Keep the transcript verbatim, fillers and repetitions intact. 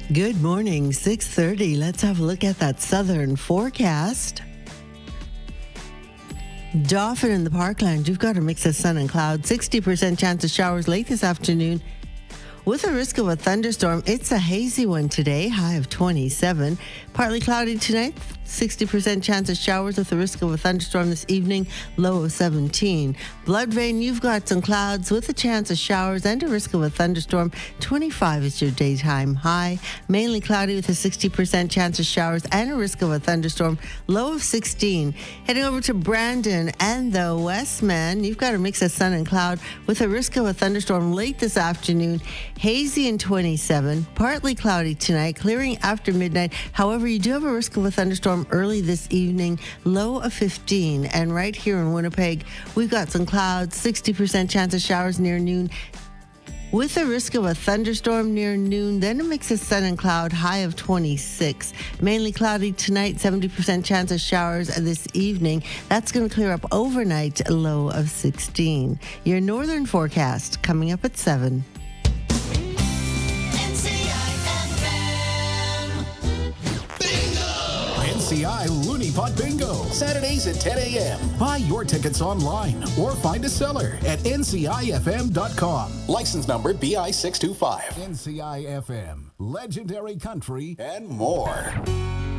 Good morning, six thirty. Let's have a look at that southern forecast. Dauphin in the Parkland, you've got a mix of sun and cloud. sixty percent chance of showers late this afternoon. With a risk of a thunderstorm, it's a hazy one today, high of twenty-seven. Partly cloudy tonight, sixty percent chance of showers with a risk of a thunderstorm this evening, low of seventeen. Blood Vein, you've got some clouds with a chance of showers and a risk of a thunderstorm. twenty-five is your daytime high. Mainly cloudy with a sixty percent chance of showers and a risk of a thunderstorm, low of sixteen. Heading over to Brandon and the Westman, you've got a mix of sun and cloud with a risk of a thunderstorm late this afternoon. Hazy and twenty-seven, partly cloudy tonight, clearing after midnight. However, you do have a risk of a thunderstorm early this evening, low of fifteen. And right here in Winnipeg, we've got some clouds, sixty percent chance of showers near noon, with a risk of a thunderstorm near noon, then a mix of sun and cloud, high of twenty-six. Mainly cloudy tonight, seventy percent chance of showers this evening. That's going to clear up overnight, low of sixteen. Your northern forecast coming up at seven. N C I Looney Pot Bingo, Saturdays at ten a.m. Buy your tickets online or find a seller at N C I F M dot com. License number B I six two five. N C I F M, legendary country and more.